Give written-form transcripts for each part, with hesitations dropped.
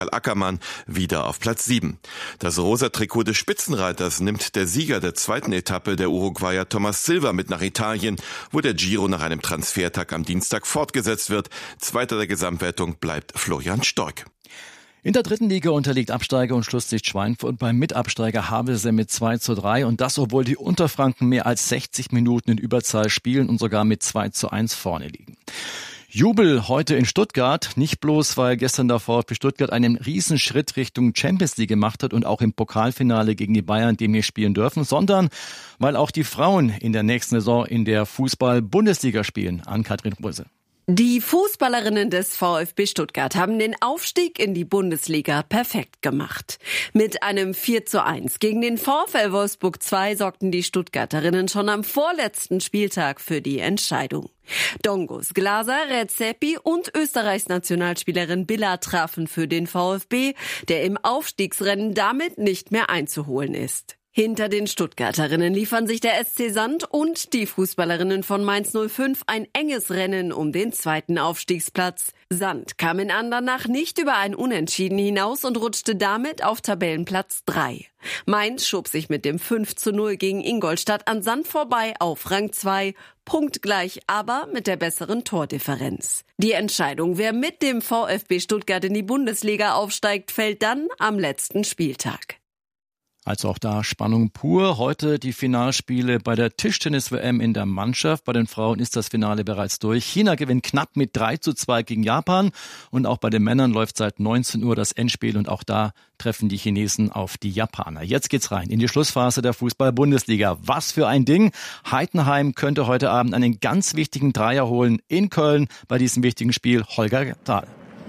Pascal Ackermann wieder auf Platz 7. Das rosa Trikot des Spitzenreiters nimmt der Sieger der zweiten Etappe, der Uruguayer Thomas Silva, mit nach Italien, wo der Giro nach einem Transfertag am Dienstag fortgesetzt wird. Zweiter der Gesamtwertung bleibt Florian Stork. In der dritten Liga unterliegt Absteiger und Schlusslicht Schweinfurt beim Mitabsteiger Havelse mit 2:3 und das, obwohl die Unterfranken mehr als 60 Minuten in Überzahl spielen und sogar mit 2:1 vorne liegen. Jubel heute in Stuttgart, nicht bloß, weil gestern der VfB Stuttgart einen Riesenschritt Richtung Champions League gemacht hat und auch im Pokalfinale gegen die Bayern demnächst spielen dürfen, sondern weil auch die Frauen in der nächsten Saison in der Fußball-Bundesliga spielen. Ann-Kathrin Röse. Die Fußballerinnen des VfB Stuttgart haben den Aufstieg in die Bundesliga perfekt gemacht. Mit einem 4:1 gegen den VfL Wolfsburg 2 sorgten die Stuttgarterinnen schon am vorletzten Spieltag für die Entscheidung. Dongos, Glaser, Redzepi und Österreichs Nationalspielerin Billa trafen für den VfB, der im Aufstiegsrennen damit nicht mehr einzuholen ist. Hinter den Stuttgarterinnen liefern sich der SC Sand und die Fußballerinnen von Mainz 05 ein enges Rennen um den zweiten Aufstiegsplatz. Sand kam in Andernach nicht über ein Unentschieden hinaus und rutschte damit auf Tabellenplatz 3. Mainz schob sich mit dem 5:0 gegen Ingolstadt an Sand vorbei auf Rang 2, punktgleich, aber mit der besseren Tordifferenz. Die Entscheidung, wer mit dem VfB Stuttgart in die Bundesliga aufsteigt, fällt dann am letzten Spieltag. Also auch da Spannung pur. Heute die Finalspiele bei der Tischtennis-WM in der Mannschaft. Bei den Frauen ist das Finale bereits durch. China gewinnt knapp mit 3:2 gegen Japan. Und auch bei den Männern läuft seit 19 Uhr das Endspiel. Und auch da treffen die Chinesen auf die Japaner. Jetzt geht's rein in die Schlussphase der Fußball-Bundesliga. Was für ein Ding. Heidenheim könnte heute Abend einen ganz wichtigen Dreier holen in Köln bei diesem wichtigen Spiel. Holger Dahl.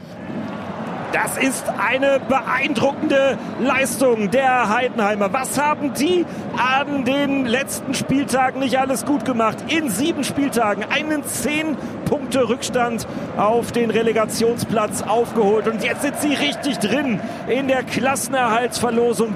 Das ist eine beeindruckende Leistung der Heidenheimer. Was haben die an den letzten Spieltagen nicht alles gut gemacht? In 7 Spieltagen einen 10-Punkte-Rückstand auf den Relegationsplatz aufgeholt. Und jetzt sind sie richtig drin in der Klassenerhaltsverlosung.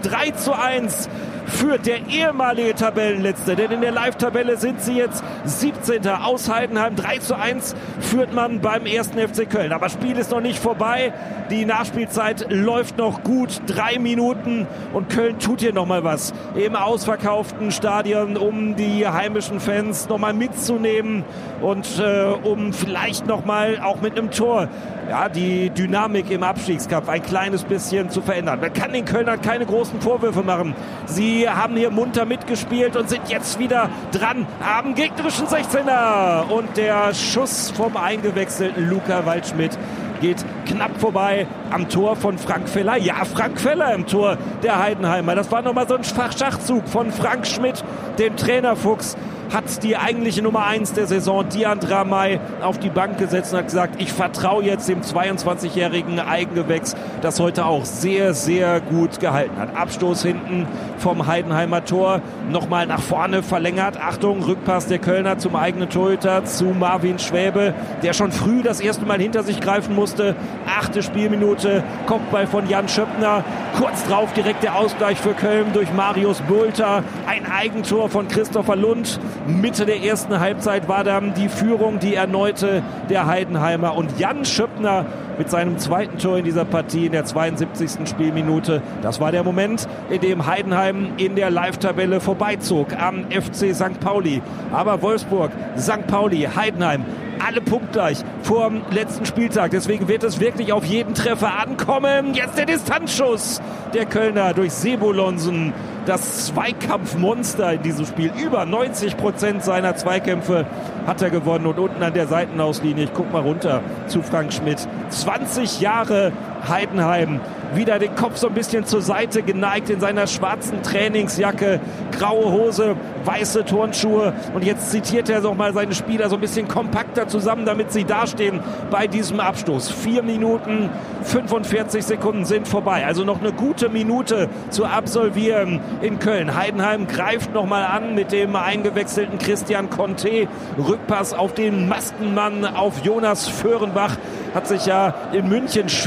3:1 führt der ehemalige Tabellenletzte, denn in der Live-Tabelle sind sie jetzt 17. aus Heidenheim. 3:1 führt man beim 1. FC Köln. Aber Spiel ist noch nicht vorbei. Die Nachspielzeit läuft noch gut. 3 Minuten und Köln tut hier nochmal was im ausverkauften Stadion, um die heimischen Fans nochmal mitzunehmen und um vielleicht nochmal auch mit einem Tor die Dynamik im Abstiegskampf ein kleines bisschen zu verändern. Man kann den Kölnern keine großen Vorwürfe machen. Sie haben hier munter mitgespielt und sind jetzt wieder dran am gegnerischen 16er. Und der Schuss vom eingewechselten Luca Waldschmidt geht knapp vorbei am Tor von Frank Feller. Ja, Frank Feller im Tor der Heidenheimer. Das war nochmal so ein Schachzug von Frank Schmidt, dem Trainerfuchs. Hat die eigentliche Nummer 1 der Saison, Diandra May, auf die Bank gesetzt und hat gesagt, ich vertraue jetzt dem 22-jährigen Eigengewächs, das heute auch sehr, sehr gut gehalten hat. Abstoß hinten vom Heidenheimer Tor, nochmal nach vorne verlängert. Achtung, Rückpass der Kölner zum eigenen Torhüter, zu Marvin Schwäbe, der schon früh das erste Mal hinter sich greifen musste. 8. Spielminute, Kopfball von Jan Schöppner. Kurz drauf direkt der Ausgleich für Köln durch Marius Bulter. Ein Eigentor von Christopher Lund. Mitte der ersten Halbzeit war dann die Führung, die erneute der Heidenheimer. Und Jan Schöppner mit seinem zweiten Tor in dieser Partie in der 72. Spielminute. Das war der Moment, in dem Heidenheim in der Live-Tabelle vorbeizog am FC St. Pauli. Aber Wolfsburg, St. Pauli, Heidenheim, alle punktgleich vor dem letzten Spieltag. Deswegen wird es wirklich auf jeden Treffer ankommen. Jetzt der Distanzschuss der Kölner durch Sebolonsen. Das Zweikampfmonster in diesem Spiel. Über 90% seiner Zweikämpfe hat er gewonnen. Und unten an der Seitenauslinie, ich guck mal runter zu Frank Schmidt. 20 Jahre Heidenheim. Wieder den Kopf so ein bisschen zur Seite geneigt in seiner schwarzen Trainingsjacke. Graue Hose, weiße Turnschuhe. Und jetzt zitiert er noch mal seine Spieler so ein bisschen kompakter zusammen, damit sie dastehen bei diesem Abstoß. 4 Minuten, 45 Sekunden sind vorbei. Also noch eine gute Minute zu absolvieren in Köln. Heidenheim greift noch mal an mit dem eingewechselten Christian Conte. Rückpass auf den Maskenmann, auf Jonas Föhrenbach. Hat sich ja in München schwer verletzt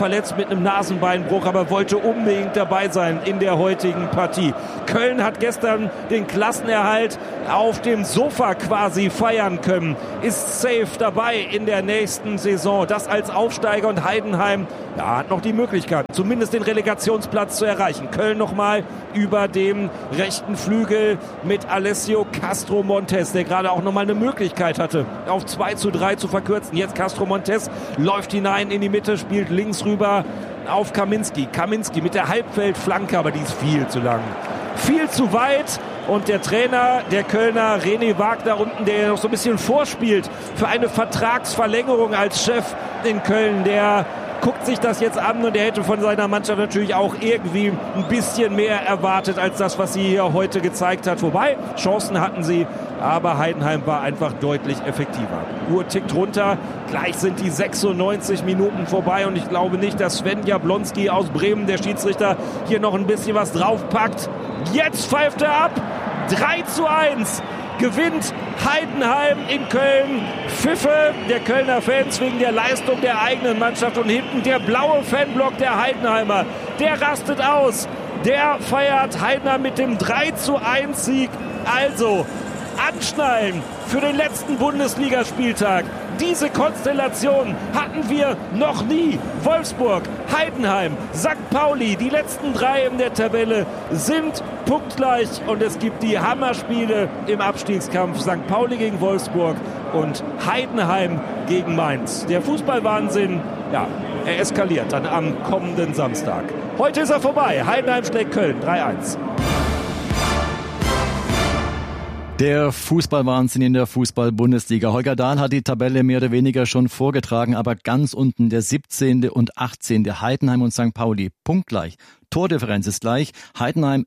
verletzt mit einem Nasenbeinbruch, aber wollte unbedingt dabei sein in der heutigen Partie. Köln hat gestern den Klassenerhalt auf dem Sofa quasi feiern können, ist safe dabei in der nächsten Saison. Das als Aufsteiger, und Heidenheim hat noch die Möglichkeit, zumindest den Relegationsplatz zu erreichen. Köln nochmal über dem rechten Flügel mit Alessio Castro Montes, der gerade auch nochmal eine Möglichkeit hatte, auf 2:3 zu verkürzen. Jetzt Castro Montes läuft hinein in die Mitte, spielt links rüber auf Kaminski. Kaminski mit der Halbfeldflanke, aber die ist viel zu lang. Viel zu weit. Und der Trainer, der Kölner, René Wagner unten, der noch so ein bisschen vorspielt für eine Vertragsverlängerung als Chef in Köln, der guckt sich das jetzt an und er hätte von seiner Mannschaft natürlich auch irgendwie ein bisschen mehr erwartet als das, was sie hier heute gezeigt hat. Wobei, Chancen hatten sie, aber Heidenheim war einfach deutlich effektiver. Uhr tickt runter, gleich sind die 96 Minuten vorbei und ich glaube nicht, dass Sven Jablonski aus Bremen, der Schiedsrichter, hier noch ein bisschen was draufpackt. Jetzt pfeift er ab, 3:1. Gewinnt Heidenheim in Köln. Pfiffe der Kölner Fans wegen der Leistung der eigenen Mannschaft. Und hinten der blaue Fanblock der Heidenheimer. Der rastet aus. Der feiert Heidenheim mit dem 3:1-Sieg. Also anschnallen für den letzten Bundesligaspieltag. Diese Konstellation hatten wir noch nie. Wolfsburg, Heidenheim, St. Pauli, die letzten 3 in der Tabelle sind punktgleich und es gibt die Hammerspiele im Abstiegskampf. St. Pauli gegen Wolfsburg und Heidenheim gegen Mainz. Der Fußballwahnsinn, er eskaliert dann am kommenden Samstag. Heute ist er vorbei. Heidenheim schlägt Köln 3:1. Der Fußballwahnsinn in der Fußball-Bundesliga. Holger Dahl hat die Tabelle mehr oder weniger schon vorgetragen, aber ganz unten der 17. und 18. Heidenheim und St. Pauli punktgleich. Tordifferenz ist gleich. Heidenheim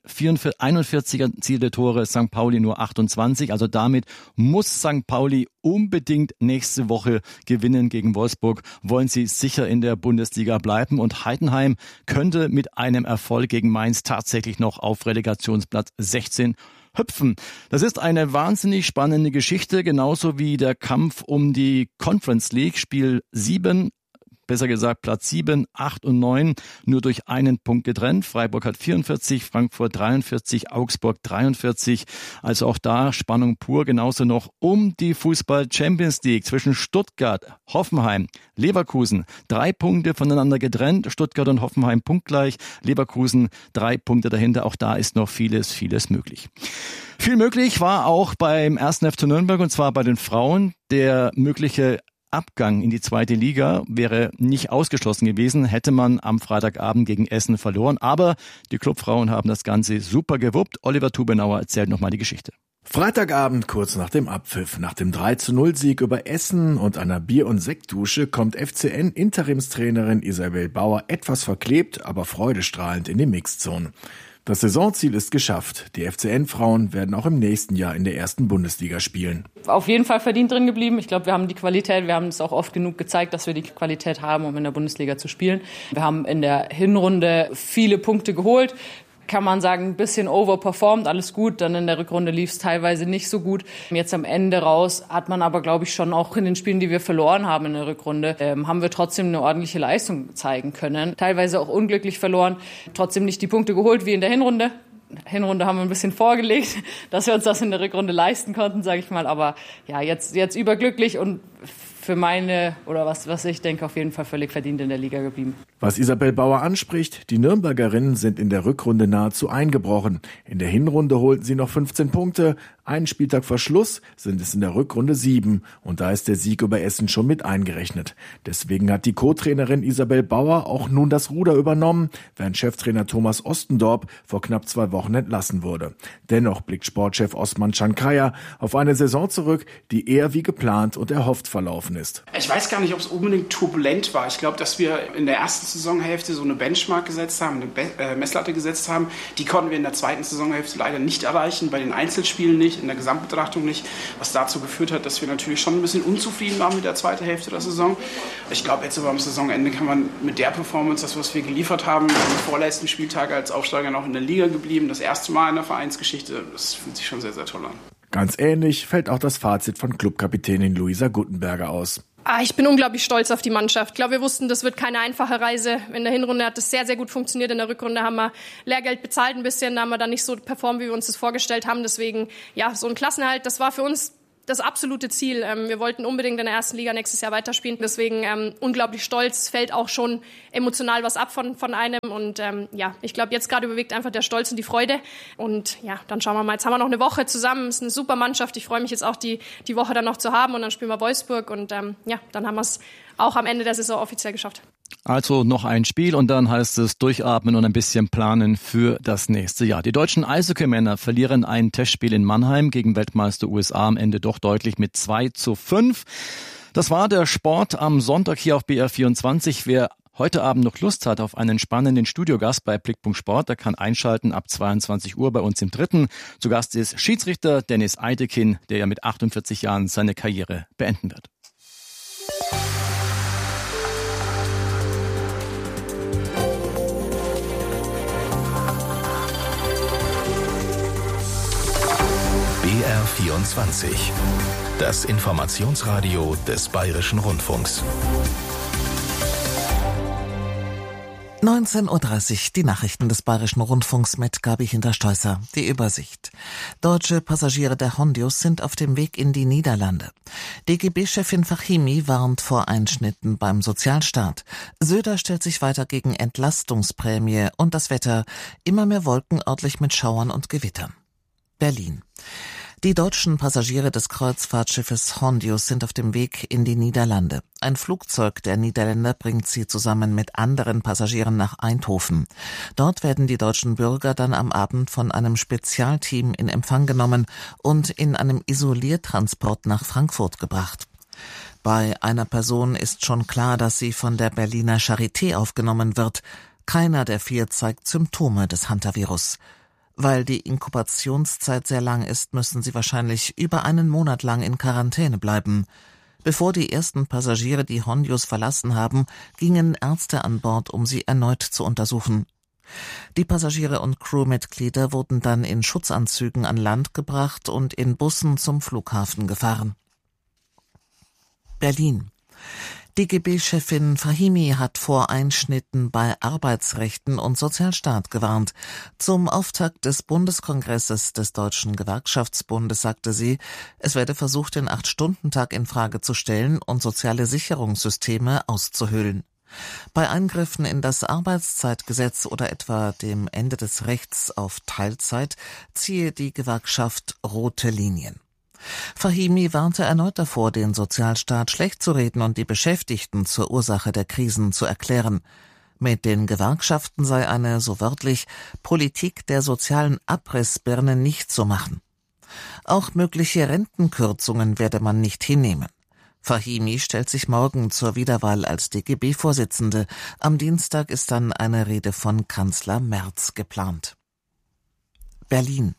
41 erzielte Tore, St. Pauli nur 28. Also damit muss St. Pauli unbedingt nächste Woche gewinnen gegen Wolfsburg. Wollen sie sicher in der Bundesliga bleiben. Und Heidenheim könnte mit einem Erfolg gegen Mainz tatsächlich noch auf Relegationsplatz 16 hüpfen. Das ist eine wahnsinnig spannende Geschichte, genauso wie der Kampf um die Conference League, Spiel 7, besser gesagt Platz 7, 8 und 9, nur durch einen Punkt getrennt. Freiburg hat 44, Frankfurt 43, Augsburg 43. Also auch da Spannung pur, genauso noch um die Fußball-Champions League zwischen Stuttgart, Hoffenheim, Leverkusen. 3 Punkte voneinander getrennt, Stuttgart und Hoffenheim punktgleich, Leverkusen 3 Punkte dahinter. Auch da ist noch vieles möglich. Viel möglich war auch beim 1. FC Nürnberg, und zwar bei den Frauen. Der mögliche Abgang in die 2. Liga wäre nicht ausgeschlossen gewesen, hätte man am Freitagabend gegen Essen verloren. Aber die Clubfrauen haben das Ganze super gewuppt. Oliver Tubenauer erzählt nochmal die Geschichte. Freitagabend, kurz nach dem Abpfiff, nach dem 3:0-Sieg über Essen und einer Bier- und Sektdusche, kommt FCN-Interimstrainerin Isabel Bauer etwas verklebt, aber freudestrahlend in die Mixzone. Das Saisonziel ist geschafft. Die FCN-Frauen werden auch im nächsten Jahr in der 1. Bundesliga spielen. Auf jeden Fall verdient drin geblieben. Ich glaube, wir haben die Qualität. Wir haben es auch oft genug gezeigt, dass wir die Qualität haben, um in der Bundesliga zu spielen. Wir haben in der Hinrunde viele Punkte geholt. Kann man sagen, ein bisschen overperformed, alles gut. Dann in der Rückrunde lief es teilweise nicht so gut. Jetzt am Ende raus hat man aber, glaube ich, schon auch in den Spielen, die wir verloren haben in der Rückrunde, haben wir trotzdem eine ordentliche Leistung zeigen können. Teilweise auch unglücklich verloren, trotzdem nicht die Punkte geholt wie in der Hinrunde. Hinrunde haben wir ein bisschen vorgelegt, dass wir uns das in der Rückrunde leisten konnten, sage ich mal. Aber ja, jetzt überglücklich und für meine, oder was ich denke, auf jeden Fall völlig verdient in der Liga geblieben. Was Isabel Bauer anspricht, die Nürnbergerinnen sind in der Rückrunde nahezu eingebrochen. In der Hinrunde holten sie noch 15 Punkte. Einen Spieltag vor Schluss sind es in der Rückrunde 7. Und da ist der Sieg über Essen schon mit eingerechnet. Deswegen hat die Co-Trainerin Isabel Bauer auch nun das Ruder übernommen, während Cheftrainer Thomas Ostendorp vor knapp 2 Wochen entlassen wurde. Dennoch blickt Sportchef Osman Chankaya auf eine Saison zurück, die eher wie geplant und erhofft verlaufen ist. Ich weiß gar nicht, ob es unbedingt turbulent war. Ich glaube, dass wir in der ersten Saisonhälfte so eine Benchmark gesetzt haben, eine Messlatte gesetzt haben. Die konnten wir in der zweiten Saisonhälfte leider nicht erreichen, bei den Einzelspielen nicht, in der Gesamtbetrachtung nicht, was dazu geführt hat, dass wir natürlich schon ein bisschen unzufrieden waren mit der zweiten Hälfte der Saison. Ich glaube, jetzt aber am Saisonende kann man mit der Performance, das was wir geliefert haben, am vorletzten Spieltag als Aufsteiger noch in der Liga geblieben, das erste Mal in der Vereinsgeschichte, das fühlt sich schon sehr, sehr toll an. Ganz ähnlich fällt auch das Fazit von Clubkapitänin Luisa Guttenberger aus. Ich bin unglaublich stolz auf die Mannschaft. Ich glaube, wir wussten, das wird keine einfache Reise. In der Hinrunde hat das sehr, sehr gut funktioniert. In der Rückrunde haben wir Lehrgeld bezahlt ein bisschen. Da haben wir dann nicht so performt, wie wir uns das vorgestellt haben. Deswegen, ja, so ein Klassenerhalt, das war für uns das absolute Ziel. Wir wollten unbedingt in der ersten Liga nächstes Jahr weiterspielen. Deswegen unglaublich stolz. Fällt auch schon emotional was ab von einem. Und ja, ich glaube, jetzt gerade überwiegt einfach der Stolz und die Freude. Und ja, dann schauen wir mal. Jetzt haben wir noch eine Woche zusammen. Es ist eine super Mannschaft. Ich freue mich jetzt auch, die Woche dann noch zu haben. Und dann spielen wir Wolfsburg. Und ja, dann haben wir es auch am Ende der Saison offiziell geschafft. Also noch ein Spiel und dann heißt es durchatmen und ein bisschen planen für das nächste Jahr. Die deutschen Eishockeymänner verlieren ein Testspiel in Mannheim gegen Weltmeister USA am Ende doch deutlich mit 2:5. Das war der Sport am Sonntag hier auf BR24. Wer heute Abend noch Lust hat auf einen spannenden Studiogast bei Blickpunkt Sport, der kann einschalten ab 22 Uhr bei uns im Dritten. Zu Gast ist Schiedsrichter Dennis Eitekin, der ja mit 48 Jahren seine Karriere beenden wird. BR24, das Informationsradio des Bayerischen Rundfunks. 19:30 Uhr, die Nachrichten des Bayerischen Rundfunks mit Gabi Hintersteußer. Die Übersicht. Deutsche Passagiere der Hondius sind auf dem Weg in die Niederlande. DGB-Chefin Fahimi warnt vor Einschnitten beim Sozialstaat. Söder stellt sich weiter gegen Entlastungsprämie und das Wetter. Immer mehr Wolken, örtlich mit Schauern und Gewittern. Berlin. Die deutschen Passagiere des Kreuzfahrtschiffes Hondius sind auf dem Weg in die Niederlande. Ein Flugzeug der Niederländer bringt sie zusammen mit anderen Passagieren nach Eindhoven. Dort werden die deutschen Bürger dann am Abend von einem Spezialteam in Empfang genommen und in einem Isoliertransport nach Frankfurt gebracht. Bei einer Person ist schon klar, dass sie von der Berliner Charité aufgenommen wird. Keiner der 4 zeigt Symptome des Hantavirus. Weil die Inkubationszeit sehr lang ist, müssen sie wahrscheinlich über einen Monat lang in Quarantäne bleiben. Bevor die ersten Passagiere die Hondius verlassen haben, gingen Ärzte an Bord, um sie erneut zu untersuchen. Die Passagiere und Crewmitglieder wurden dann in Schutzanzügen an Land gebracht und in Bussen zum Flughafen gefahren. Berlin. DGB-Chefin Fahimi hat vor Einschnitten bei Arbeitsrechten und Sozialstaat gewarnt. Zum Auftakt des Bundeskongresses des Deutschen Gewerkschaftsbundes sagte sie, es werde versucht, den 8-Stunden-Tag in Frage zu stellen und soziale Sicherungssysteme auszuhöhlen. Bei Eingriffen in das Arbeitszeitgesetz oder etwa dem Ende des Rechts auf Teilzeit ziehe die Gewerkschaft rote Linien. Fahimi warnte erneut davor, den Sozialstaat schlecht zu reden und die Beschäftigten zur Ursache der Krisen zu erklären. Mit den Gewerkschaften sei eine, so wörtlich, Politik der sozialen Abrissbirne nicht zu machen. Auch mögliche Rentenkürzungen werde man nicht hinnehmen. Fahimi stellt sich morgen zur Wiederwahl als DGB-Vorsitzende. Am Dienstag ist dann eine Rede von Kanzler Merz geplant. Berlin.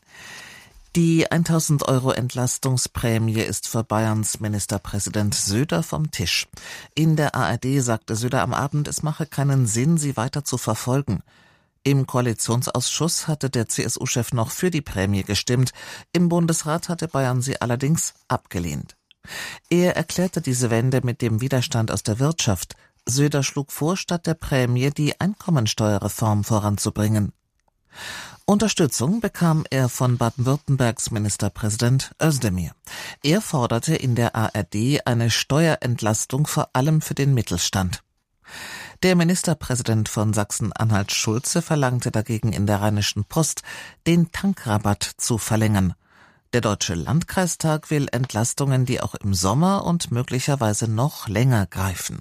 Die 1.000 € Entlastungsprämie ist für Bayerns Ministerpräsident Söder vom Tisch. In der ARD sagte Söder am Abend, es mache keinen Sinn, sie weiter zu verfolgen. Im Koalitionsausschuss hatte der CSU-Chef noch für die Prämie gestimmt. Im Bundesrat hatte Bayern sie allerdings abgelehnt. Er erklärte diese Wende mit dem Widerstand aus der Wirtschaft. Söder schlug vor, statt der Prämie die Einkommensteuerreform voranzubringen. Unterstützung bekam er von Baden-Württembergs Ministerpräsident Özdemir. Er forderte in der ARD eine Steuerentlastung vor allem für den Mittelstand. Der Ministerpräsident von Sachsen-Anhalt Schulze verlangte dagegen in der Rheinischen Post, den Tankrabatt zu verlängern. Der Deutsche Landkreistag will Entlastungen, die auch im Sommer und möglicherweise noch länger greifen.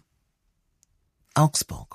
Augsburg.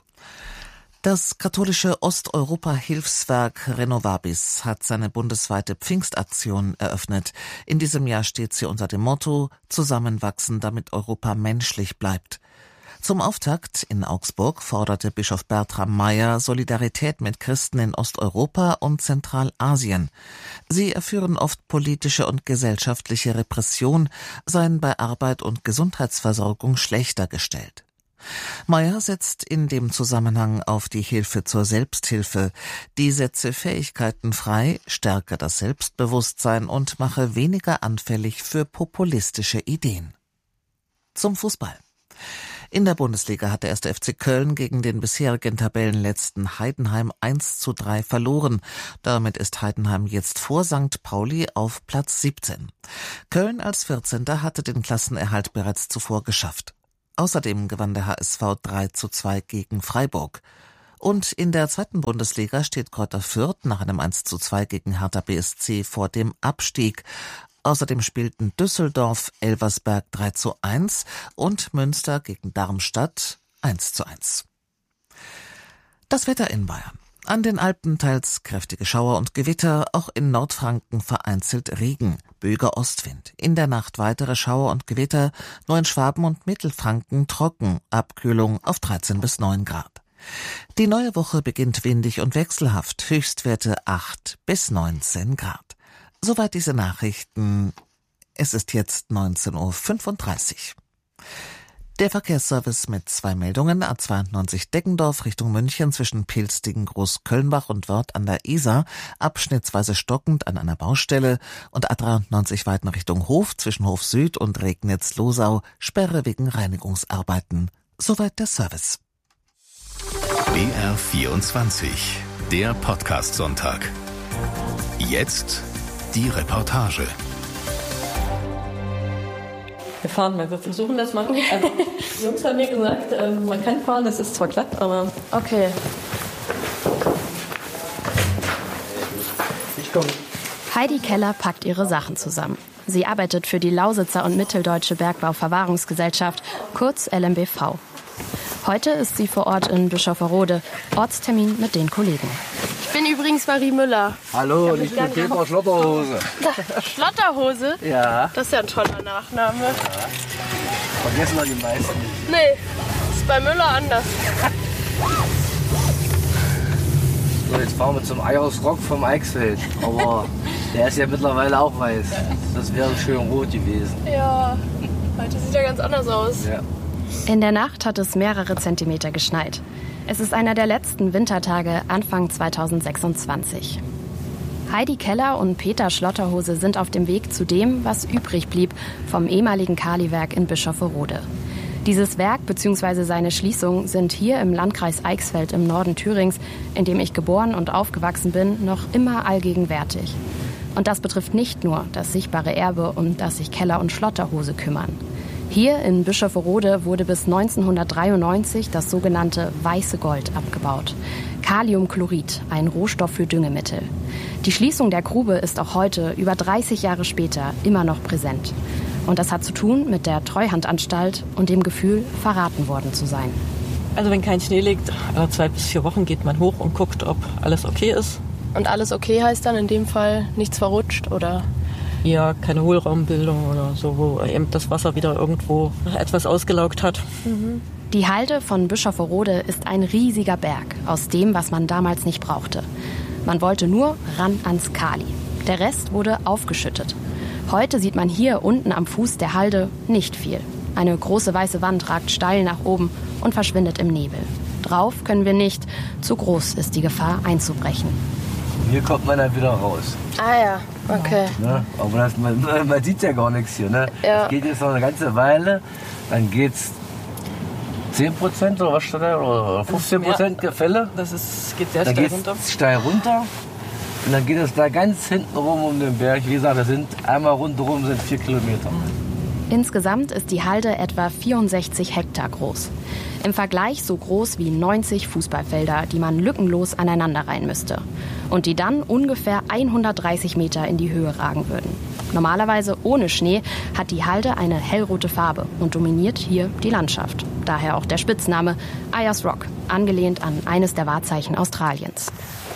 Das katholische Osteuropa-Hilfswerk Renovabis hat seine bundesweite Pfingstaktion eröffnet. In diesem Jahr steht sie unter dem Motto »Zusammenwachsen, damit Europa menschlich bleibt«. Zum Auftakt in Augsburg forderte Bischof Bertram Meyer Solidarität mit Christen in Osteuropa und Zentralasien. Sie erführen oft politische und gesellschaftliche Repression, seien bei Arbeit und Gesundheitsversorgung schlechter gestellt. Meyer setzt in dem Zusammenhang auf die Hilfe zur Selbsthilfe. Die setze Fähigkeiten frei, stärke das Selbstbewusstsein und mache weniger anfällig für populistische Ideen. Zum Fußball. In der Bundesliga hat der 1. FC Köln gegen den bisherigen Tabellenletzten Heidenheim 1:3 verloren. Damit ist Heidenheim jetzt vor St. Pauli auf Platz 17. Köln als 14. hatte den Klassenerhalt bereits zuvor geschafft. Außerdem gewann der HSV 3:2 gegen Freiburg. Und in der 2. Bundesliga steht Greuther Fürth nach einem 1:2 gegen Hertha BSC vor dem Abstieg. Außerdem spielten Düsseldorf, Elversberg 3:1 und Münster gegen Darmstadt 1:1. Das Wetter in Bayern. An den Alpen teils kräftige Schauer und Gewitter, auch in Nordfranken vereinzelt Regen, böiger Ostwind. In der Nacht weitere Schauer und Gewitter, nur in Schwaben und Mittelfranken trocken, Abkühlung auf 13 bis 9 Grad. Die neue Woche beginnt windig und wechselhaft, Höchstwerte 8 bis 19 Grad. Soweit diese Nachrichten. Es ist jetzt 19:35 Uhr. Der Verkehrsservice mit 2 Meldungen. A92 Deggendorf Richtung München zwischen Pilstigen, Großkölnbach und Wörth an der Isar, abschnittsweise stockend an einer Baustelle, und A93 Weiden Richtung Hof zwischen Hof Süd und Regnitz-Losau, Sperre wegen Reinigungsarbeiten. Soweit der Service. BR24, der Podcast-Sonntag. Jetzt die Reportage. Wir fahren mal, wir versuchen das mal. Die Jungs haben mir gesagt, man kann fahren, es ist zwar glatt, aber... Okay. Ich komme. Heidi Keller packt ihre Sachen zusammen. Sie arbeitet für die Lausitzer und Mitteldeutsche Bergbau-Verwahrungsgesellschaft, kurz LMBV. Heute ist sie vor Ort in Bischofferode, Ortstermin mit den Kollegen. Ich bin übrigens Marie Müller. Hallo, ich bin Peter Schlotterhose. Schlotterhose? Ja. Das ist ja ein toller Nachname. Ja. Vergessen wir die meisten nicht. Nee, ist bei Müller anders. So, jetzt fahren wir zum Eiersrock vom Eichsfeld. Aber der ist ja mittlerweile auch weiß. Das wäre schön rot gewesen. Ja, heute sieht ja ganz anders aus. Ja. In der Nacht hat es mehrere Zentimeter geschneit. Es ist einer der letzten Wintertage Anfang 2026. Heidi Keller und Peter Schlotterhose sind auf dem Weg zu dem, was übrig blieb vom ehemaligen Kaliwerk in Bischofferode. Dieses Werk bzw. seine Schließung sind hier im Landkreis Eichsfeld im Norden Thürings, in dem ich geboren und aufgewachsen bin, noch immer allgegenwärtig. Und das betrifft nicht nur das sichtbare Erbe, um das sich Keller und Schlotterhose kümmern. Hier in Bischofferode wurde bis 1993 das sogenannte weiße Gold abgebaut. Kaliumchlorid, ein Rohstoff für Düngemittel. Die Schließung der Grube ist auch heute, über 30 Jahre später, immer noch präsent. Und das hat zu tun mit der Treuhandanstalt und dem Gefühl, verraten worden zu sein. Also wenn kein Schnee liegt, alle 2 bis 4 Wochen geht man hoch und guckt, ob alles okay ist. Und alles okay heißt dann in dem Fall nichts verrutscht, oder? Ja, keine Hohlraumbildung oder so, wo eben das Wasser wieder irgendwo etwas ausgelaugt hat. Die Halde von Bischofferode ist ein riesiger Berg aus dem, was man damals nicht brauchte. Man wollte nur ran ans Kali. Der Rest wurde aufgeschüttet. Heute sieht man hier unten am Fuß der Halde nicht viel. Eine große weiße Wand ragt steil nach oben und verschwindet im Nebel. Drauf können wir nicht, zu groß ist die Gefahr einzubrechen. Hier kommt man dann wieder raus. Ah ja, okay. Ne? Aber man sieht ja gar nichts hier. Ne? Ja. Das geht jetzt noch eine ganze Weile, dann geht's 10% oder was steht da? Oder 15% Gefälle. Geht sehr steil runter. Steil runter. Und dann geht es da ganz hinten rum um den Berg. Wie gesagt, das sind einmal rundherum sind 4 Kilometer. Insgesamt ist die Halde etwa 64 Hektar groß. Im Vergleich so groß wie 90 Fußballfelder, die man lückenlos aneinanderreihen müsste. Und die dann ungefähr 130 Meter in die Höhe ragen würden. Normalerweise ohne Schnee hat die Halde eine hellrote Farbe und dominiert hier die Landschaft. Daher auch der Spitzname Ayers Rock, angelehnt an eines der Wahrzeichen Australiens.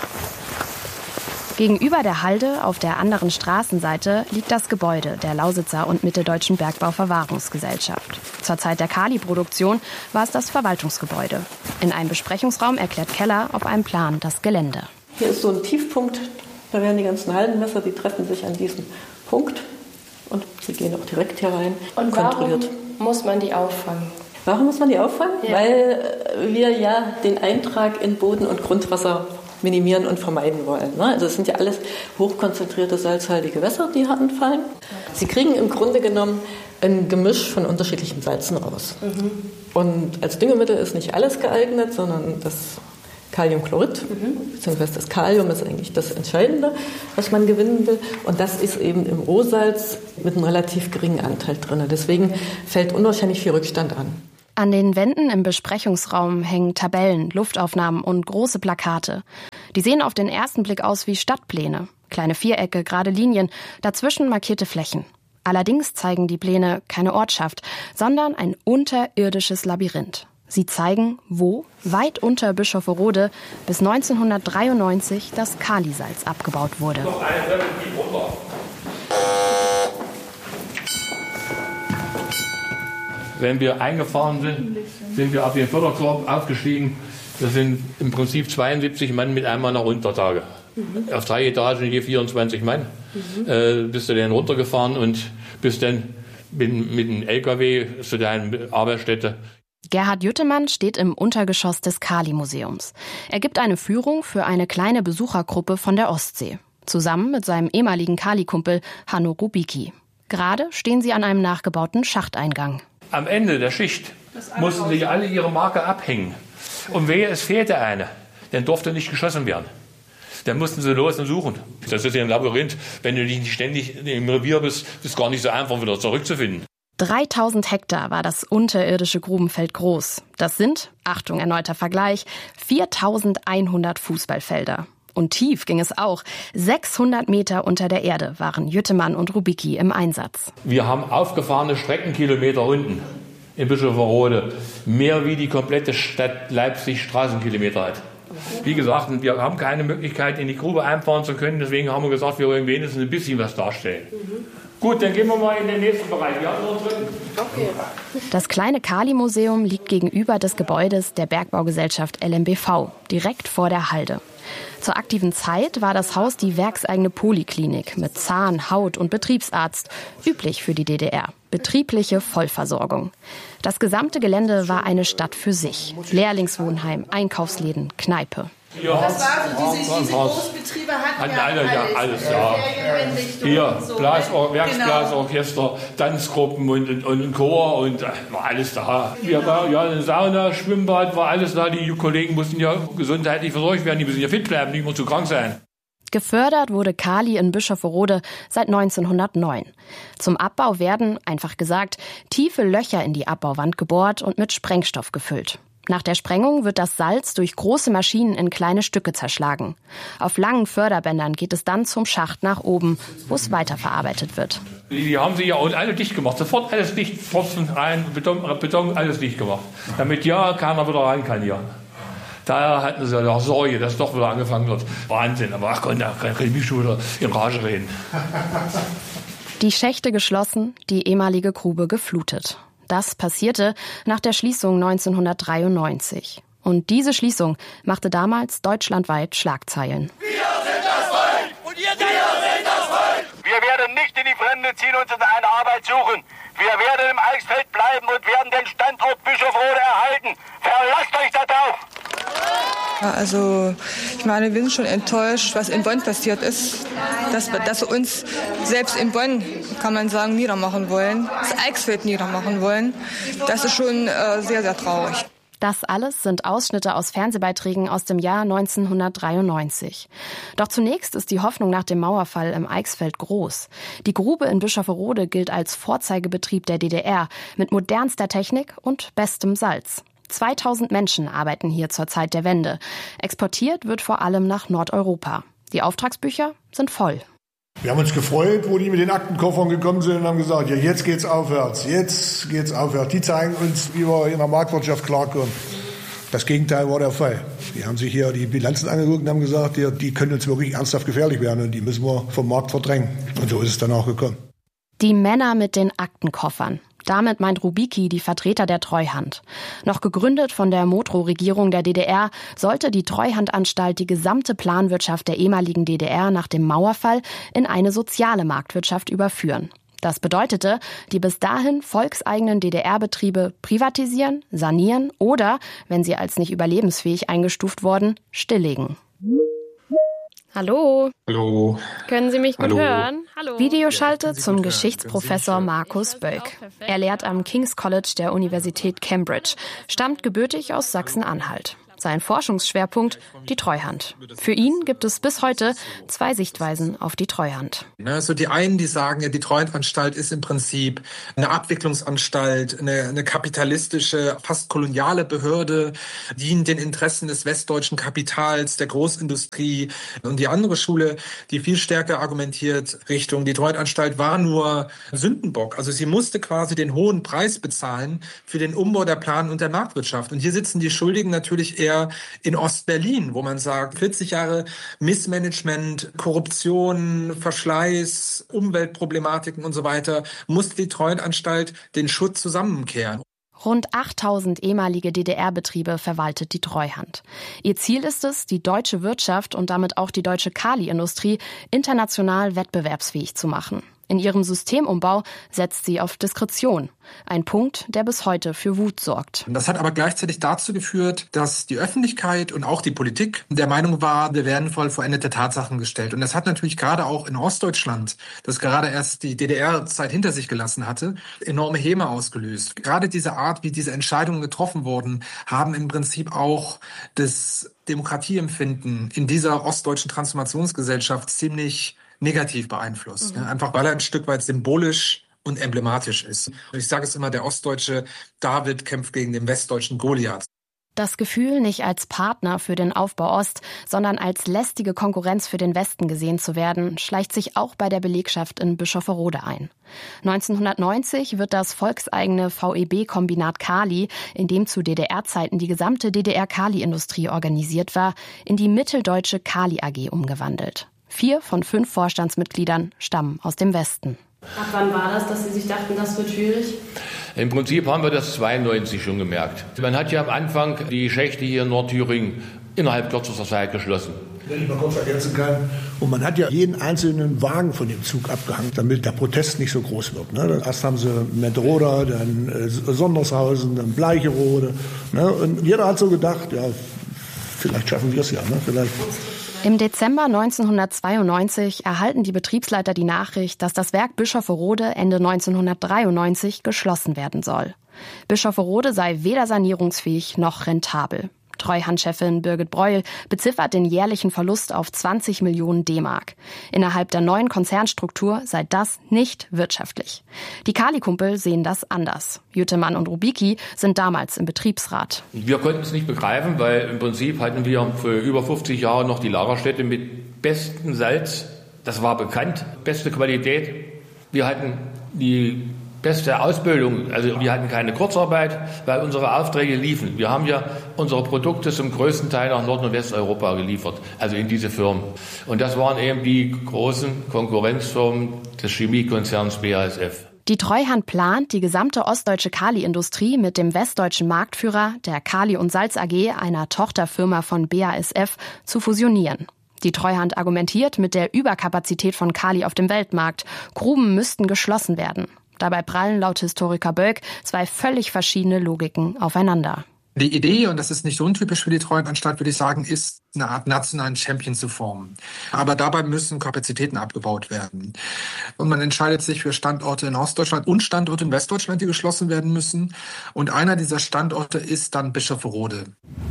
Gegenüber der Halde auf der anderen Straßenseite liegt das Gebäude der Lausitzer und Mitteldeutschen Bergbau-Verwahrungsgesellschaft. Zur Zeit der Kali-Produktion war es das Verwaltungsgebäude. In einem Besprechungsraum erklärt Keller auf einem Plan das Gelände. Hier ist so ein Tiefpunkt, da werden die ganzen Haldenmesser, die treffen sich an diesem Punkt und sie gehen auch direkt hier rein. Und kontrolliert. Warum muss man die auffangen? Warum muss man die auffangen? Ja. Weil wir ja den Eintrag in Boden und Grundwasser minimieren und vermeiden wollen. Also es sind ja alles hochkonzentrierte salzhaltige Gewässer, die anfallen. Sie kriegen im Grunde genommen ein Gemisch von unterschiedlichen Salzen raus. Und als Düngemittel ist nicht alles geeignet, sondern das Kaliumchlorid, beziehungsweise das Kalium ist eigentlich das Entscheidende, was man gewinnen will. Und das ist eben im Rohsalz mit einem relativ geringen Anteil drin. Deswegen fällt unwahrscheinlich viel Rückstand an. An den Wänden im Besprechungsraum hängen Tabellen, Luftaufnahmen und große Plakate. Die sehen auf den ersten Blick aus wie Stadtpläne. Kleine Vierecke, gerade Linien, dazwischen markierte Flächen. Allerdings zeigen die Pläne keine Ortschaft, sondern ein unterirdisches Labyrinth. Sie zeigen, wo, weit unter Bischofferode, bis 1993 das Kalisalz abgebaut wurde. Wenn wir eingefahren sind, sind wir auf den Förderkorb aufgestiegen. Das sind im Prinzip 72 Mann mit einem Mann nach Untertage. Auf 3 Etagen je 24 Mann. Bist du dann runtergefahren und bist dann mit dem LKW zu deiner Arbeitsstätte. Gerhard Jüttemann steht im Untergeschoss des Kali-Museums. Er gibt eine Führung für eine kleine Besuchergruppe von der Ostsee. Zusammen mit seinem ehemaligen Kali-Kumpel Hanno Rubicki. Gerade stehen sie an einem nachgebauten Schachteingang. Am Ende der Schicht mussten sie alle ihre Marke abhängen. Und wehe, es fehlte eine, dann durfte nicht geschossen werden. Dann mussten sie los und suchen. Das ist ja ein Labyrinth. Wenn du nicht ständig im Revier bist, ist es gar nicht so einfach, wieder zurückzufinden. 3000 Hektar war das unterirdische Grubenfeld groß. Das sind, Achtung, erneuter Vergleich, 4100 Fußballfelder. Und tief ging es auch. 600 Meter unter der Erde waren Jüttemann und Rubicki im Einsatz. Wir haben aufgefahrene Streckenkilometer unten in Bischofferode. Mehr wie die komplette Stadt Leipzig Straßenkilometer hat. Wie gesagt, wir haben keine Möglichkeit, in die Grube einfahren zu können. Deswegen haben wir gesagt, wir wollen wenigstens ein bisschen was darstellen. Gut, dann gehen wir mal in den nächsten Bereich. Wir haben noch einen dritten. Okay. Das kleine Kali-Museum liegt gegenüber des Gebäudes der Bergbaugesellschaft LMBV, direkt vor der Halde. Zur aktiven Zeit war das Haus die werkseigene Poliklinik mit Zahn-, Haut- und Betriebsarzt, üblich für die DDR. Betriebliche Vollversorgung. Das gesamte Gelände war eine Stadt für sich. Lehrlingswohnheim, Einkaufsläden, Kneipe. Ja, das war so, diese Großbetriebe hatten ja alles. Hier, so, Werksblasorchester, Tanzgruppen und Chor und war alles da. Wir waren ja eine Sauna, Schwimmbad, war alles da. Die Kollegen mussten ja gesundheitlich versorgt werden, die müssen ja fit bleiben, nicht mehr zu krank sein. Gefördert wurde Kali in Bischofferode seit 1909. Zum Abbau werden, einfach gesagt, tiefe Löcher in die Abbauwand gebohrt und mit Sprengstoff gefüllt. Nach der Sprengung wird das Salz durch große Maschinen in kleine Stücke zerschlagen. Auf langen Förderbändern geht es dann zum Schacht nach oben, wo es weiterverarbeitet wird. Die haben sie ja auch alle dicht gemacht. Sofort alles dicht, Pfropfen rein, Beton, alles dicht gemacht. Damit ja keiner wieder rein kann hier. Daher hatten sie ja Sorge, dass doch wieder angefangen wird. Wahnsinn, aber ach Gott, da kann ich mich schon wieder in Rage reden. Die Schächte geschlossen, die ehemalige Grube geflutet. Das passierte nach der Schließung 1993. Und diese Schließung machte damals deutschlandweit Schlagzeilen. Wir sind das Volk! Und ihr seid das Volk! Wir werden nicht in die Fremde ziehen und uns eine Arbeit suchen. Wir werden im Eichsfeld bleiben und werden den Standort Bischofferode erhalten. Verlasst euch darauf! Also, ich meine, wir sind schon enttäuscht, was in Bonn passiert ist. Dass sie uns selbst in Bonn, kann man sagen, niedermachen wollen. Das Eichsfeld niedermachen wollen. Das ist schon sehr, sehr traurig. Das alles sind Ausschnitte aus Fernsehbeiträgen aus dem Jahr 1993. Doch zunächst ist die Hoffnung nach dem Mauerfall im Eichsfeld groß. Die Grube in Bischofferode gilt als Vorzeigebetrieb der DDR mit modernster Technik und bestem Salz. 2000 Menschen arbeiten hier zur Zeit der Wende. Exportiert wird vor allem nach Nordeuropa. Die Auftragsbücher sind voll. Wir haben uns gefreut, wo die mit den Aktenkoffern gekommen sind und haben gesagt, ja, jetzt geht's aufwärts, Die zeigen uns, wie wir in der Marktwirtschaft klarkommen. Das Gegenteil war der Fall. Die haben sich hier die Bilanzen angeguckt und haben gesagt, ja, die können uns wirklich ernsthaft gefährlich werden und die müssen wir vom Markt verdrängen. Und so ist es dann auch gekommen. Die Männer mit den Aktenkoffern. Damit meint Rubicki die Vertreter der Treuhand. Noch gegründet von der Modrow-Regierung der DDR, sollte die Treuhandanstalt die gesamte Planwirtschaft der ehemaligen DDR nach dem Mauerfall in eine soziale Marktwirtschaft überführen. Das bedeutete, die bis dahin volkseigenen DDR-Betriebe privatisieren, sanieren oder, wenn sie als nicht überlebensfähig eingestuft wurden, stilllegen. Hallo. Hallo. Können Sie mich gut Hallo. hören? Hallo. Videoschalte zum Geschichtsprofessor Markus Bölk. Er lehrt am King's College der Universität Cambridge, stammt gebürtig aus Sachsen-Anhalt. Sein Forschungsschwerpunkt, die Treuhand. Für ihn gibt es bis heute 2 Sichtweisen auf die Treuhand. Also die einen, die sagen, ja, die Treuhandanstalt ist im Prinzip eine Abwicklungsanstalt, eine kapitalistische, fast koloniale Behörde, dient den Interessen des westdeutschen Kapitals, der Großindustrie. Und die andere Schule, die viel stärker argumentiert Richtung, die Treuhandanstalt war nur Sündenbock. Also sie musste quasi den hohen Preis bezahlen für den Umbau der Plan- und der Marktwirtschaft. Und hier sitzen die Schuldigen natürlich eher in Ostberlin, wo man sagt, 40 Jahre Missmanagement, Korruption, Verschleiß, Umweltproblematiken und so weiter, musste die Treuhandanstalt den Schutt zusammenkehren. Rund 8000 ehemalige DDR-Betriebe verwaltet die Treuhand. Ihr Ziel ist es, die deutsche Wirtschaft und damit auch die deutsche Kali-Industrie international wettbewerbsfähig zu machen. In ihrem Systemumbau setzt sie auf Diskretion. Ein Punkt, der bis heute für Wut sorgt. Das hat aber gleichzeitig dazu geführt, dass die Öffentlichkeit und auch die Politik der Meinung war, wir werden vor vollendete Tatsachen gestellt. Und das hat natürlich gerade auch in Ostdeutschland, das gerade erst die DDR-Zeit hinter sich gelassen hatte, enorme Häme ausgelöst. Gerade diese Art, wie diese Entscheidungen getroffen wurden, haben im Prinzip auch das Demokratieempfinden in dieser ostdeutschen Transformationsgesellschaft ziemlich negativ beeinflusst. Einfach weil er ein Stück weit symbolisch und emblematisch ist. Ich sage es immer, der ostdeutsche David kämpft gegen den westdeutschen Goliath. Das Gefühl, nicht als Partner für den Aufbau Ost, sondern als lästige Konkurrenz für den Westen gesehen zu werden, schleicht sich auch bei der Belegschaft in Bischofferode ein. 1990 wird das volkseigene VEB-Kombinat Kali, in dem zu DDR-Zeiten die gesamte DDR-Kali-Industrie organisiert war, in die Mitteldeutsche Kali AG umgewandelt. 4 von 5 Vorstandsmitgliedern stammen aus dem Westen. Ab wann war das, dass Sie sich dachten, das wird schwierig? Im Prinzip haben wir das 92 schon gemerkt. Man hat ja am Anfang die Schächte hier in Nordthüringen innerhalb kürzester Zeit geschlossen. Wenn ich mal kurz ergänzen kann. Und man hat ja jeden einzelnen Wagen von dem Zug abgehangen, damit der Protest nicht so groß wird. Ne? Erst haben sie Menteroda, dann Sondershausen, dann Bleicherode. Ne? Und jeder hat so gedacht, ja, vielleicht schaffen wir es ja. Ne? Vielleicht. Im Dezember 1992 erhalten die Betriebsleiter die Nachricht, dass das Werk Bischofferode Ende 1993 geschlossen werden soll. Bischofferode sei weder sanierungsfähig noch rentabel. Treuhandchefin Birgit Breuel beziffert den jährlichen Verlust auf 20 Millionen D-Mark. Innerhalb der neuen Konzernstruktur sei das nicht wirtschaftlich. Die Kali-Kumpel sehen das anders. Jüttemann und Rubicki sind damals im Betriebsrat. Wir konnten es nicht begreifen, weil im Prinzip hatten wir für über 50 Jahre noch die Lagerstätte mit bestem Salz. Das war bekannt, beste Qualität. Wir hatten die beste Ausbildung, also wir hatten keine Kurzarbeit, weil unsere Aufträge liefen. Wir haben ja unsere Produkte zum größten Teil nach Nord- und Westeuropa geliefert, also in diese Firmen. Und das waren eben die großen Konkurrenzfirmen des Chemiekonzerns BASF. Die Treuhand plant, die gesamte ostdeutsche Kali-Industrie mit dem westdeutschen Marktführer, der Kali und Salz AG, einer Tochterfirma von BASF, zu fusionieren. Die Treuhand argumentiert mit der Überkapazität von Kali auf dem Weltmarkt. Gruben müssten geschlossen werden. Dabei prallen laut Historiker Bölk 2 völlig verschiedene Logiken aufeinander. Die Idee, und das ist nicht untypisch für die Treuhandanstalt, würde ich sagen, ist, eine Art nationalen Champion zu formen. Aber dabei müssen Kapazitäten abgebaut werden. Und man entscheidet sich für Standorte in Ostdeutschland und Standorte in Westdeutschland, die geschlossen werden müssen. Und einer dieser Standorte ist dann Bischofferode.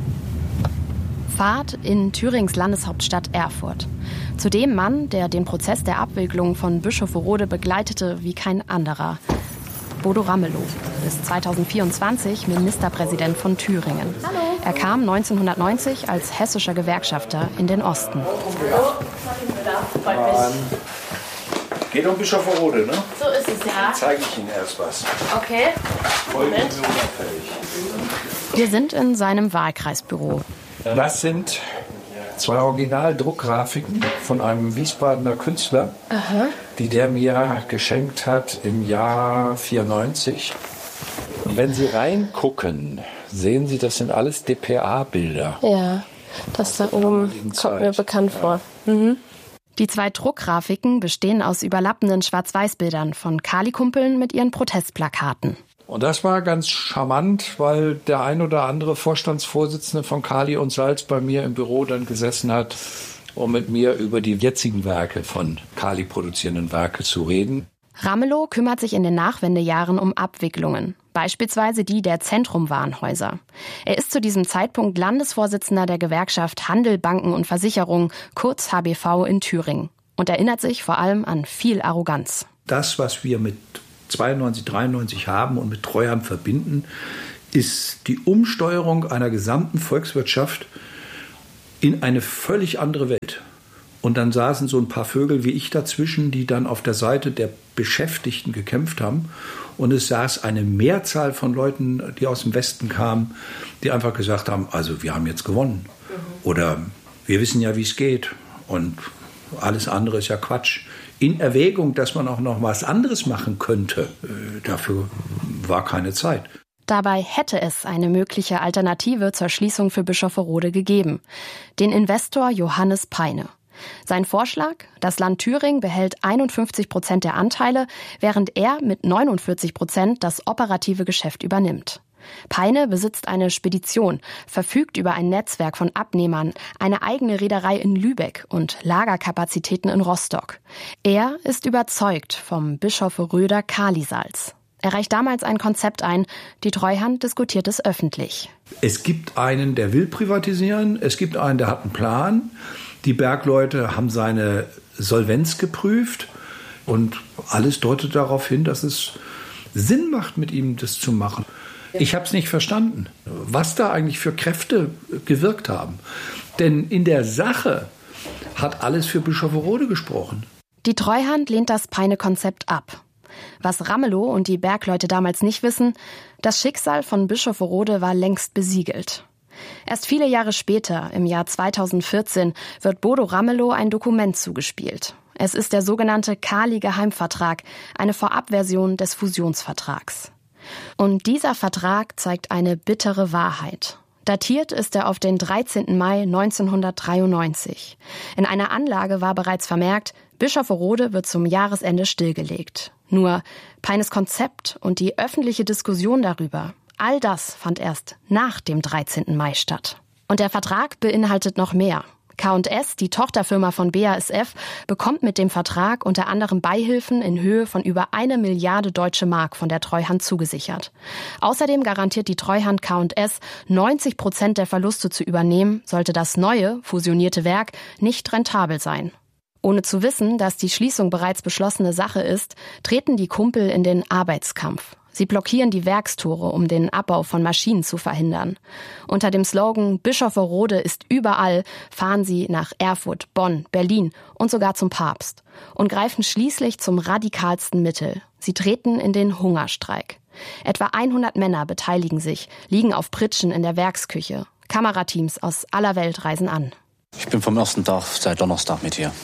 Fahrt in Thürings Landeshauptstadt Erfurt. Zu dem Mann, der den Prozess der Abwicklung von Bischofferode begleitete wie kein anderer. Bodo Ramelow, bis 2024 Ministerpräsident von Thüringen. Hallo. Er kam 1990 als hessischer Gewerkschafter in den Osten. Geht um Bischofferode, ne? So ist es, ja. Dann zeige ich Ihnen erst was. Okay. Moment. So unauffällig. Wir sind in seinem Wahlkreisbüro. Das sind 2 Originaldruckgrafiken von einem Wiesbadener Künstler, die der mir geschenkt hat im Jahr 94. Und wenn Sie reingucken, sehen Sie, das sind alles DPA-Bilder. Ja, das da oben kommt mir bekannt vor. Mhm. Die 2 Druckgrafiken bestehen aus überlappenden Schwarz-Weiß-Bildern von Kali-Kumpeln mit ihren Protestplakaten. Und das war ganz charmant, weil der ein oder andere Vorstandsvorsitzende von Kali und Salz bei mir im Büro dann gesessen hat um mit mir über die jetzigen Werke von Kali produzierenden Werke zu reden. Ramelow kümmert sich in den Nachwendejahren um Abwicklungen, beispielsweise die der Zentrumwarenhäuser. Er ist zu diesem Zeitpunkt Landesvorsitzender der Gewerkschaft Handel, Banken und Versicherung, kurz HBV in Thüringen, und erinnert sich vor allem an viel Arroganz. Das, was wir mit 92, 93 haben und mit Treuhand verbinden, ist die Umsteuerung einer gesamten Volkswirtschaft in eine völlig andere Welt. Und dann saßen so ein paar Vögel wie ich dazwischen, die dann auf der Seite der Beschäftigten gekämpft haben. Und es saß eine Mehrzahl von Leuten, die aus dem Westen kamen, die einfach gesagt haben, also wir haben jetzt gewonnen. Oder wir wissen ja, wie es geht. Und alles andere ist ja Quatsch. In Erwägung, dass man auch noch was anderes machen könnte, dafür war keine Zeit. Dabei hätte es eine mögliche Alternative zur Schließung für Bischofferode gegeben. Den Investor Johannes Peine. Sein Vorschlag: Das Land Thüringen behält 51% der Anteile, während er mit 49% das operative Geschäft übernimmt. Peine besitzt eine Spedition, verfügt über ein Netzwerk von Abnehmern, eine eigene Reederei in Lübeck und Lagerkapazitäten in Rostock. Er ist überzeugt vom Bischofferöder Kalisalz. Er reicht damals ein Konzept ein, die Treuhand diskutiert es öffentlich. Es gibt einen, der will privatisieren, es gibt einen, der hat einen Plan. Die Bergleute haben seine Solvenz geprüft und alles deutet darauf hin, dass es Sinn macht, mit ihm das zu machen. Ich habe es nicht verstanden, was da eigentlich für Kräfte gewirkt haben. Denn in der Sache hat alles für Bischofferode gesprochen. Die Treuhand lehnt das Peine-Konzept ab. Was Ramelow und die Bergleute damals nicht wissen: Das Schicksal von Bischofferode war längst besiegelt. Erst viele Jahre später, im Jahr 2014, wird Bodo Ramelow ein Dokument zugespielt. Es ist der sogenannte Kali-Geheimvertrag, eine Vorabversion des Fusionsvertrags. Und dieser Vertrag zeigt eine bittere Wahrheit. Datiert ist er auf den 13. Mai 1993. In einer Anlage war bereits vermerkt, Bischofferode wird zum Jahresende stillgelegt. Nur Peines Konzept und die öffentliche Diskussion darüber, all das fand erst nach dem 13. Mai statt. Und der Vertrag beinhaltet noch mehr. K&S, die Tochterfirma von BASF, bekommt mit dem Vertrag unter anderem Beihilfen in Höhe von über 1 Milliarde Deutsche Mark von der Treuhand zugesichert. Außerdem garantiert die Treuhand K&S, 90% der Verluste zu übernehmen, sollte das neue, fusionierte Werk nicht rentabel sein. Ohne zu wissen, dass die Schließung bereits beschlossene Sache ist, treten die Kumpel in den Arbeitskampf. Sie blockieren die Werkstore, um den Abbau von Maschinen zu verhindern. Unter dem Slogan »Bischofferode ist überall« fahren sie nach Erfurt, Bonn, Berlin und sogar zum Papst und greifen schließlich zum radikalsten Mittel. Sie treten in den Hungerstreik. Etwa 100 Männer beteiligen sich, liegen auf Pritschen in der Werksküche. Kamerateams aus aller Welt reisen an. Ich bin vom ersten Tag seit Donnerstag mit hier.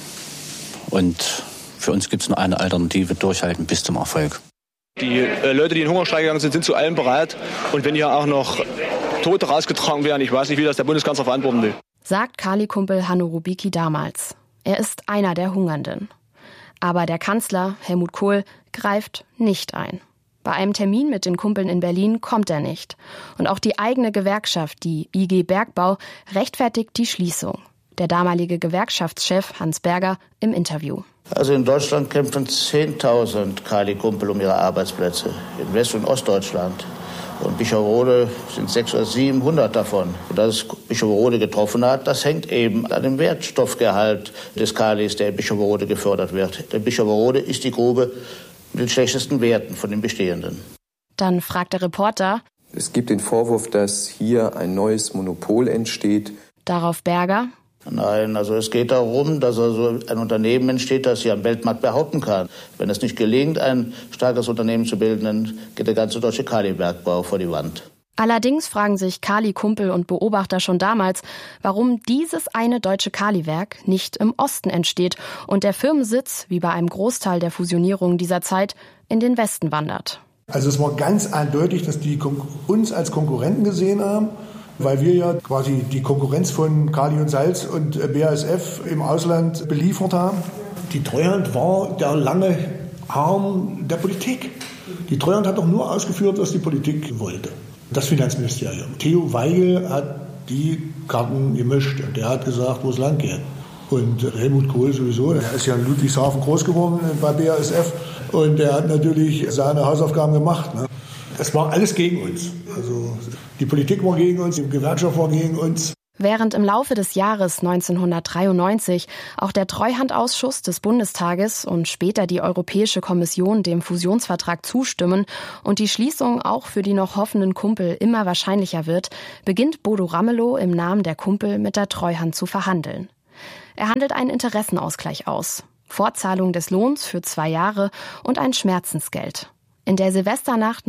Und für uns gibt es nur eine Alternative: durchhalten bis zum Erfolg. Die Leute, die in den Hungerstreik gegangen sind, sind zu allem bereit. Und wenn hier auch noch Tote rausgetragen werden, ich weiß nicht, wie das der Bundeskanzler verantworten will. Sagt Kali-Kumpel Hanno Rubicki damals. Er ist einer der Hungernden. Aber der Kanzler, Helmut Kohl, greift nicht ein. Bei einem Termin mit den Kumpeln in Berlin kommt er nicht. Und auch die eigene Gewerkschaft, die IG Bergbau, rechtfertigt die Schließung. Der damalige Gewerkschaftschef Hans Berger im Interview. Also in Deutschland kämpfen 10.000 Kali-Kumpel um ihre Arbeitsplätze, in West- und Ostdeutschland. Und Bischofferode sind 600 oder 700 davon. Und dass es Bischofferode getroffen hat, das hängt eben an dem Wertstoffgehalt des Kalis, der in Bischofferode gefördert wird. Denn Bischofferode ist die Grube mit den schlechtesten Werten von den bestehenden. Dann fragt der Reporter: Es gibt den Vorwurf, dass hier ein neues Monopol entsteht. Darauf Berger: Nein, also es geht darum, dass also ein Unternehmen entsteht, das sich am Weltmarkt behaupten kann. Wenn es nicht gelingt, ein starkes Unternehmen zu bilden, dann geht der ganze deutsche Kalibergbau vor die Wand. Allerdings fragen sich Kali-Kumpel und Beobachter schon damals, warum dieses eine deutsche Kaliwerk nicht im Osten entsteht und der Firmensitz, wie bei einem Großteil der Fusionierungen dieser Zeit, in den Westen wandert. Also es war ganz eindeutig, dass die uns als Konkurrenten gesehen haben, weil wir ja quasi die Konkurrenz von Kali und Salz und BASF im Ausland beliefert haben. Die Treuhand war der lange Arm der Politik. Die Treuhand hat doch nur ausgeführt, was die Politik wollte. Das Finanzministerium. Theo Weigel hat die Karten gemischt und der hat gesagt, wo es lang geht. Und Helmut Kohl sowieso, der ist ja in Ludwigshafen groß geworden bei BASF und der hat natürlich seine Hausaufgaben gemacht. Ne? Das war alles gegen uns. Also die Politik war gegen uns, die Gewerkschaft war gegen uns. Während im Laufe des Jahres 1993 auch der Treuhandausschuss des Bundestages und später die Europäische Kommission dem Fusionsvertrag zustimmen und die Schließung auch für die noch hoffenden Kumpel immer wahrscheinlicher wird, beginnt Bodo Ramelow im Namen der Kumpel mit der Treuhand zu verhandeln. Er handelt einen Interessenausgleich aus, Fortzahlung des Lohns für 2 Jahre und ein Schmerzensgeld. In der Silvesternacht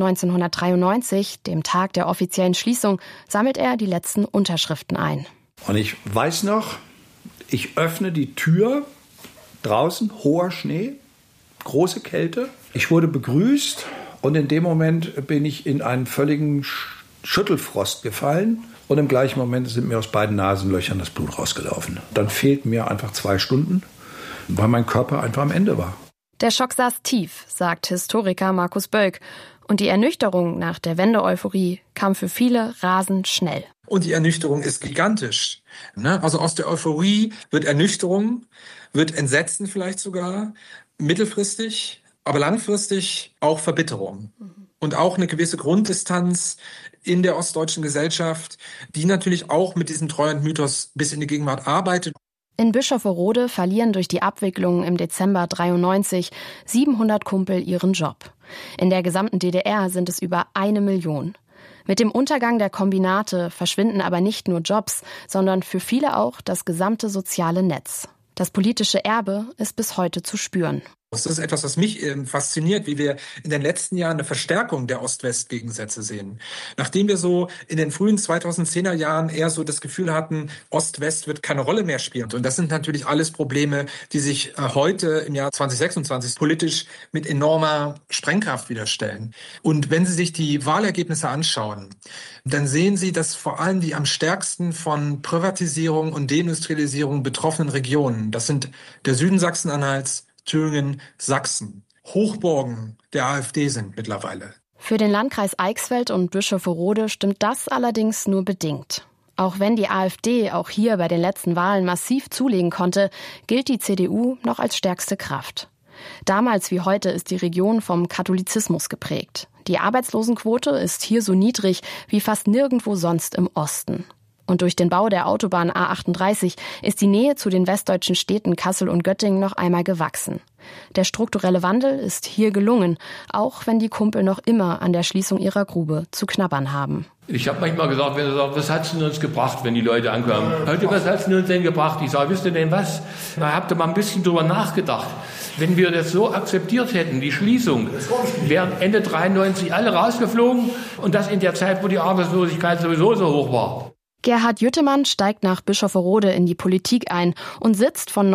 1993, dem Tag der offiziellen Schließung, sammelt er die letzten Unterschriften ein. Und ich weiß noch, ich öffne die Tür, draußen hoher Schnee, große Kälte. Ich wurde begrüßt und in dem Moment bin ich in einen völligen Schüttelfrost gefallen. Und im gleichen Moment sind mir aus beiden Nasenlöchern das Blut rausgelaufen. Dann fehlten mir einfach 2 Stunden, weil mein Körper einfach am Ende war. Der Schock saß tief, sagt Historiker Markus Bölk. Und die Ernüchterung nach der Wende-Euphorie kam für viele rasend schnell. Und die Ernüchterung ist gigantisch. Also aus der Euphorie wird Ernüchterung, wird Entsetzen vielleicht sogar, mittelfristig, aber langfristig auch Verbitterung. Und auch eine gewisse Grunddistanz in der ostdeutschen Gesellschaft, die natürlich auch mit diesem Treuhandmythos bis in die Gegenwart arbeitet. In Bischofferode verlieren durch die Abwicklung im Dezember 93 700 Kumpel ihren Job. In der gesamten DDR sind es über 1 Million. Mit dem Untergang der Kombinate verschwinden aber nicht nur Jobs, sondern für viele auch das gesamte soziale Netz. Das politische Erbe ist bis heute zu spüren. Das ist etwas, was mich fasziniert, wie wir in den letzten Jahren eine Verstärkung der Ost-West-Gegensätze sehen. Nachdem wir so in den frühen 2010er Jahren eher so das Gefühl hatten, Ost-West wird keine Rolle mehr spielen. Und das sind natürlich alles Probleme, die sich heute im Jahr 2026 politisch mit enormer Sprengkraft wieder stellen. Und wenn Sie sich die Wahlergebnisse anschauen, dann sehen Sie, dass vor allem die am stärksten von Privatisierung und Deindustrialisierung betroffenen Regionen, das sind der Süden Sachsen-Anhalts, Thüringen, Sachsen, Hochburgen der AfD sind mittlerweile. Für den Landkreis Eichsfeld und Bischofferode stimmt das allerdings nur bedingt. Auch wenn die AfD auch hier bei den letzten Wahlen massiv zulegen konnte, gilt die CDU noch als stärkste Kraft. Damals wie heute ist die Region vom Katholizismus geprägt. Die Arbeitslosenquote ist hier so niedrig wie fast nirgendwo sonst im Osten. Und durch den Bau der Autobahn A38 ist die Nähe zu den westdeutschen Städten Kassel und Göttingen noch einmal gewachsen. Der strukturelle Wandel ist hier gelungen, auch wenn die Kumpel noch immer an der Schließung ihrer Grube zu knabbern haben. Ich habe manchmal gesagt, wenn sie sagen, was hat's denn uns gebracht, wenn die Leute ankommen? Heute, was hat's denn uns denn gebracht? Ich sage, wisst ihr denn was? Da habt ihr mal ein bisschen drüber nachgedacht. Wenn wir das so akzeptiert hätten, die Schließung, wären Ende 93 alle rausgeflogen und das in der Zeit, wo die Arbeitslosigkeit sowieso so hoch war. Gerhard Jüttemann steigt nach Bischofferode in die Politik ein und sitzt von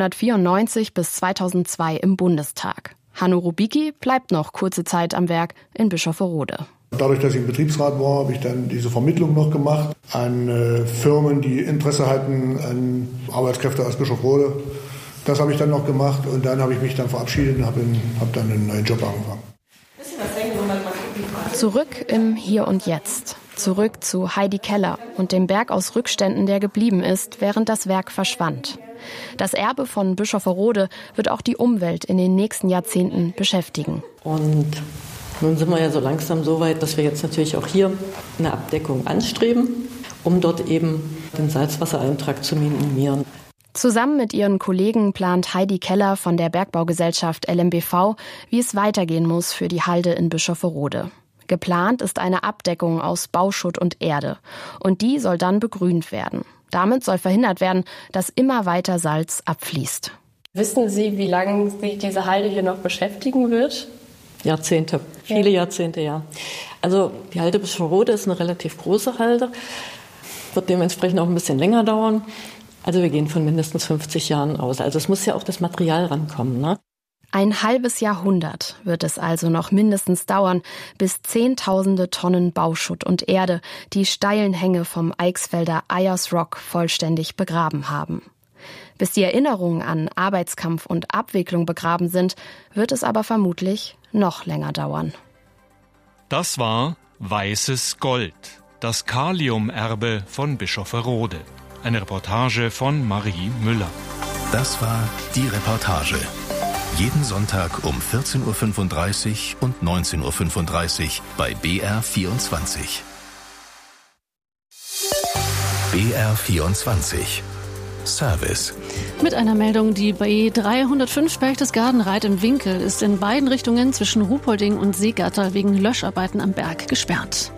1994 bis 2002 im Bundestag. Hanno Rubicki bleibt noch kurze Zeit am Werk in Bischofferode. Dadurch, dass ich im Betriebsrat war, habe ich dann diese Vermittlung noch gemacht an Firmen, die Interesse hatten an Arbeitskräfte aus Bischofferode. Das habe ich dann noch gemacht und dann habe ich mich dann verabschiedet und habe dann einen neuen Job angefangen. Zurück im Hier und Jetzt. Zurück zu Heidi Keller und dem Berg aus Rückständen, der geblieben ist, während das Werk verschwand. Das Erbe von Bischofferode wird auch die Umwelt in den nächsten Jahrzehnten beschäftigen. Und nun sind wir ja so langsam so weit, dass wir jetzt natürlich auch hier eine Abdeckung anstreben, um dort eben den Salzwassereintrag zu minimieren. Zusammen mit ihren Kollegen plant Heidi Keller von der Bergbaugesellschaft LMBV, wie es weitergehen muss für die Halde in Bischofferode. Geplant ist eine Abdeckung aus Bauschutt und Erde. Und die soll dann begrünt werden. Damit soll verhindert werden, dass immer weiter Salz abfließt. Wissen Sie, wie lange sich diese Halde hier noch beschäftigen wird? Jahrzehnte, viele Jahrzehnte, ja. Also die Halde Bischofferode ist eine relativ große Halde, wird dementsprechend auch ein bisschen länger dauern. Also wir gehen von mindestens 50 Jahren aus. Also es muss ja auch das Material rankommen, ne? Ein halbes Jahrhundert wird es also noch mindestens dauern, bis Zehntausende Tonnen Bauschutt und Erde die steilen Hänge vom Eichsfelder Ayers Rock vollständig begraben haben. Bis die Erinnerungen an Arbeitskampf und Abwicklung begraben sind, wird es aber vermutlich noch länger dauern. Das war Weißes Gold, das Kaliumerbe von Bischofferode. Eine Reportage von Marie Müller. Das war die Reportage. Jeden Sonntag um 14.35 Uhr und 19.35 Uhr bei BR24. BR24 Service. Mit einer Meldung, die B305 Berchtesgaden-Reit im Winkel ist in beiden Richtungen zwischen Ruhpolding und Seegatter wegen Löscharbeiten am Berg gesperrt.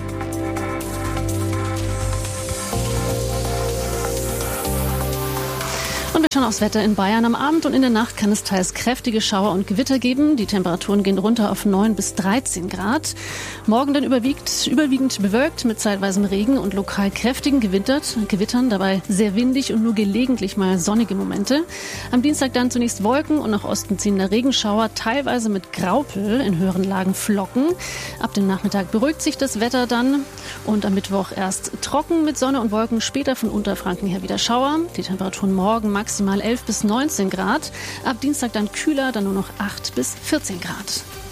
Und wir schauen aufs Wetter in Bayern. Am Abend und in der Nacht kann es teils kräftige Schauer und Gewitter geben. Die Temperaturen gehen runter auf 9 bis 13 Grad. Morgen dann überwiegend bewölkt mit zeitweisem Regen und lokal kräftigen Gewittern, dabei sehr windig und nur gelegentlich mal sonnige Momente. Am Dienstag dann zunächst Wolken und nach Osten ziehender Regenschauer, teilweise mit Graupel, in höheren Lagen Flocken. Ab dem Nachmittag beruhigt sich das Wetter dann und am Mittwoch erst trocken mit Sonne und Wolken, später von Unterfranken her wieder Schauer. Die Temperaturen morgen maximal 11 bis 19 Grad. Ab Dienstag dann kühler, dann nur noch 8 bis 14 Grad.